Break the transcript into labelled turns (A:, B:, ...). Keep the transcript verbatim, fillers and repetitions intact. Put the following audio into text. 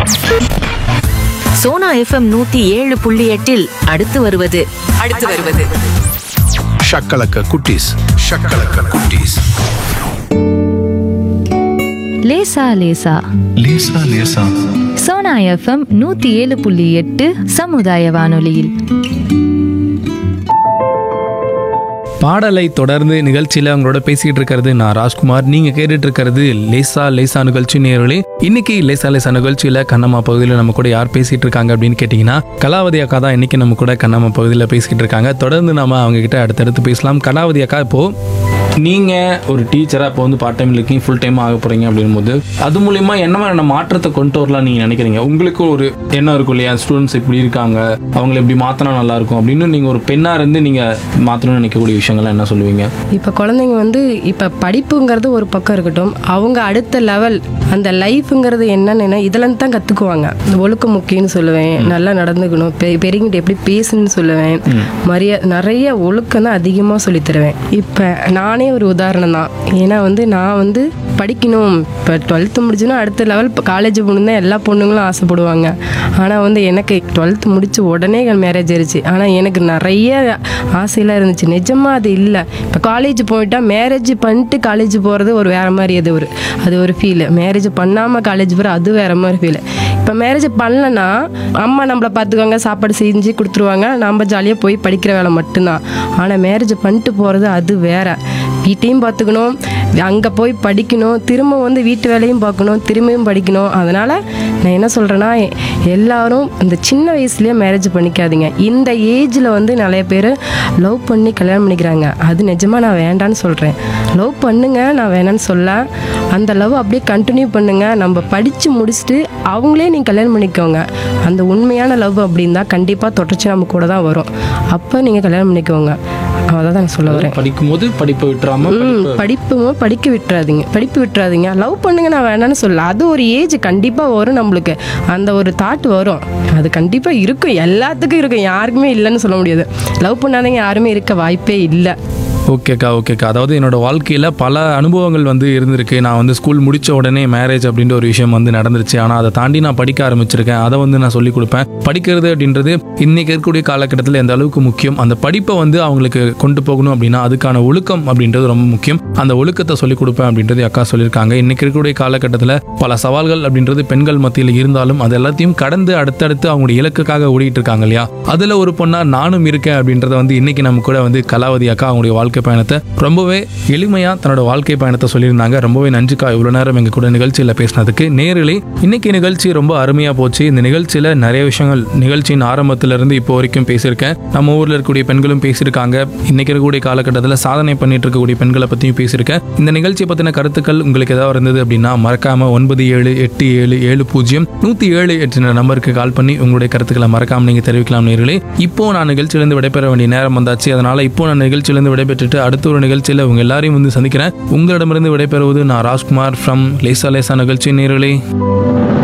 A: Sona FM நூத்தி ஏழு புள்ளி எட்டில் அடுத்து வருவது அடுத்து வருவது
B: ஷக்கலக்க குட்டீஸ் ஷக்கலக்க குட்டீஸ்.
C: லேசா லேசா
B: லேசா லேசா
C: சோனா எஃப்எம் நூத்தி ஏழு புள்ளி எட்டு சமுதாய வானொலியில்.
D: பாடலை தொடர்ந்து நிகழ்ச்சியில் அவங்களோட பேசிக்கிட்டு இருக்கிறது நான் ராஜ்குமார். நீங்கள் கேட்டுட்டு இருக்கிறது லேசா லேசா நிகழ்ச்சி நேயர்களே. இன்னைக்கு லேசா லேசா நிகழ்ச்சியில் கண்ணம்மா பகுதியில் நம்ம கூட யார் பேசிகிட்டு இருக்காங்க அப்படின்னு கேட்டிங்கன்னா கலாவதி அக்கா தான் இன்னைக்கு நம்ம கூட கண்ணம்மா பகுதியில் பேசிக்கிட்டு இருக்காங்க. தொடர்ந்து நம்ம அவங்க கிட்ட அடுத்தடுத்து பேசலாம். கலாவதி அக்கா, இப்போது நீங்கள் ஒரு டீச்சராக இப்போ வந்து பார்ட் டைம் இருக்கீங்க, ஃபுல் டைம் ஆக போகிறீங்க அப்படின்போது அது மூலிமா என்ன மாதிரியான மாற்றத்தை கொண்டு வரலாம் நீங்கள் நினைக்கிறீங்க? உங்களுக்கு ஒரு எண்ணம் இருக்கும் இல்லையா, ஸ்டூடெண்ட்ஸ் இப்படி இருக்காங்க, அவங்கள எப்படி மாற்றினா நல்லாயிருக்கும் அப்படின்னு நீங்கள் ஒரு பெண்ணாக இருந்து நீங்கள் மாற்றணும்னு நினைக்கக்கூடிய விஷயங்கள்லாம் என்ன சொல்லுவீங்க?
E: இப்போ குழந்தைங்க வந்து இப்போ படிப்புங்கிறது ஒரு பக்கம் இருக்கட்டும், அவங்க அடுத்த லெவல் அந்த லைஃப்ங்கிறது என்னன்னு இதுலேருந்து தான் கற்றுக்குவாங்க. இந்த ஒழுக்கம் முக்கியம்னு சொல்லுவேன், நல்லா நடந்துக்கணும், பெ பெரியங்கிட்ட எப்படி பேசணும்னு சொல்லுவேன், மரியாதை நிறைய ஒழுக்கம் தான் அதிகமாக சொல்லித்தருவேன். இப்போ நானே ஒரு உதாரணம் தான். ஏன்னா வந்து நான் வந்து படிக்கணும், இப்போ டுவெல்த்து முடிச்சுன்னா அடுத்த லெவல் இப்போ காலேஜ் போகணும் தான் எல்லா பொண்ணுங்களும் ஆசைப்படுவாங்க. ஆனால் வந்து எனக்கு டுவெல்த்து முடிச்சு உடனே மேரேஜ் ஆயிடுச்சு. ஆனால் எனக்கு நிறைய ஆசையெல்லாம் இருந்துச்சு, நிஜமாக அது இல்லை. இப்போ காலேஜ் போயிட்டா மேரேஜ் பண்ணிட்டு காலேஜ் போகிறது ஒரு வேறு மாதிரி, அது ஒரு அது ஒரு ஃபீலு. மேரேஜ் பண்ணாமல் காலேஜ் போகிற அது வேறு மாதிரி ஃபீலு. இப்போ மேரேஜ் பண்ணலன்னா அம்மா நம்மளை பார்த்துக்குவாங்க, சாப்பாடு செஞ்சு கொடுத்துருவாங்க, நம்ம ஜாலியாக போய் படிக்கிற வேலை மட்டும்தான். ஆனால் மேரேஜ் பண்ணிட்டு போகிறது அது வேறு. வீட்டையும் பார்த்துக்கணும், அங்கே போய் படிக்கணும், திரும்ப வந்து வீட்டு வேலையும் பார்க்கணும், திரும்பியும் படிக்கணும். அதனால் நான் என்ன சொல்கிறேன்னா, எல்லாரும் இந்த சின்ன வயசுலேயே மேரேஜ் பண்ணிக்காதீங்க. இந்த ஏஜில் வந்து நிறைய பேர் லவ் பண்ணி கல்யாணம் பண்ணிக்கிறாங்க. அது நிஜமாக நான் வேண்டான்னு சொல்கிறேன். லவ் பண்ணுங்க, நான் வேணான்னு சொல்ல. அந்த லவ் அப்படியே கண்டினியூ பண்ணுங்கள். நம்ம படித்து முடிச்சுட்டு அவங்களே நீங்கள் கல்யாணம் பண்ணிக்கோங்க. அந்த உண்மையான லவ் அப்படின்னா கண்டிப்பாக தொடர்ச்சி நம்ம கூட தான் வரும். அப்போ நீங்கள் கல்யாணம் பண்ணிக்கோங்க. அதான் நான் சொல்ல வரேன்.
D: படிக்கும்போது படிப்பை விட்டுறாம
E: படிப்பும் படிக்க விட்டுறாதீங்க, படிப்பு விட்டுறாதீங்க. லவ் பண்ணுங்க, நான் வேணான்னு சொல்ல. அது ஒரு ஏஜ் கண்டிப்பாக வரும், நம்மளுக்கு அந்த ஒரு தாட் வரும். அது கண்டிப்பாக இருக்கும், எல்லாத்துக்கும் இருக்கும், யாருக்குமே இல்லைன்னு சொல்ல முடியாது. லவ் பண்ணாதீங்க யாருமே இருக்க வாய்ப்பே இல்லை.
D: ஓகேக்கா ஓகேக்கா அதாவது என்னோடய வாழ்க்கையில் பல அனுபவங்கள் வந்து இருந்திருக்கு. நான் வந்து ஸ்கூல் முடித்த உடனே மேரேஜ் அப்படின்ற ஒரு விஷயம் வந்து நடந்துருச்சு. ஆனால் அதை தாண்டி நான் படிக்க ஆரம்பிச்சிருக்கேன். அதை வந்து நான் சொல்லிக் கொடுப்பேன். படிக்கிறது அப்படின்றது இன்றைக்கி இருக்கக்கூடிய காலகட்டத்தில் எந்த அளவுக்கு முக்கியம், அந்த படிப்பை வந்து அவங்களுக்கு கொண்டு போகணும் அப்படின்னா அதுக்கான ஒழுக்கம் அப்படின்றது ரொம்ப முக்கியம். அந்த ஒழுக்கத்தை சொல்லிக் கொடுப்பேன் அப்படின்றது அக்கா சொல்லியிருக்காங்க. இன்றைக்கி இருக்கக்கூடிய காலகட்டத்தில் பல சவால்கள் அப்படின்றது பெண்கள் மத்தியில் இருந்தாலும் அது எல்லாத்தையும் கடந்து அடுத்தடுத்து அவங்களுடைய இலக்குக்காக ஓடிட்டு இருக்காங்க இல்லையா. அதில் ஒரு பொண்ணா நானும் இருக்கேன் அப்படின்றத வந்து இன்றைக்கி நம்ம கூட வந்து கலாவதி அக்கா அவங்களுடைய வாழ்க்கை பயணத்தை ரொம்பவே எளிமையா தன்னோட வாழ்க்கை பயணத்தை சொல்லியிருந்தாங்க. ரொம்பவே நன்றிக்கா இவ்வளவு நேரம் எங்க கூட நிகழ்ச்சியில பேசினதுக்கு. நேரிலே இன்னைக்கு நிகழ்ச்சி ரொம்ப அருமையா போச்சு. இந்த நிகழ்ச்சியில நிறைய விஷயங்கள் நிகழ்ச்சியின் ஆரம்பத்துல இருந்து இப்போ வரைக்கும் பேசியிருக்கேன். நம்ம ஊர்ல இருக்கக்கூடிய பெண்களும் பேசியிருக்காங்க. இன்னைக்கு இருக்கக்கூடிய காலகட்டத்தில் சாதனை பண்ணிட்டு இருக்கக்கூடிய பெண்களை பத்தியும் பேசியிருக்கேன். இந்த நிகழ்ச்சியை பத்தின கருத்துக்கள் உங்களுக்கு ஏதாவது இருந்தது அப்படின்னா மறக்காம ஒன்பது ஏழு எட்டு ஏழு ஏழு பூஜ்ஜியம் நூத்தி ஏழு எட்டு நம்பருக்கு கால் பண்ணி உங்களுடைய கருத்துக்களை மறக்காம நீங்க தெரிவிக்கலாம். நேரிலே இப்போ நான் நிகழ்ச்சியிலிருந்து விடைபெற வேண்டிய நேரம் வந்தாச்சு. அதனால இப்போ நான் நிகழ்ச்சியிலிருந்து விடைபெற்று அடுத்த ஒரு நிகழ்ச்சியில் உங்க எல்லாரையும் வந்து சந்திக்கிறேன். உங்களிடமிருந்து விடைபெறுவது நான் ராஜ்குமார் ஃப்ரம் லேசா லேசா நிகழ்ச்சி நேயர்களே.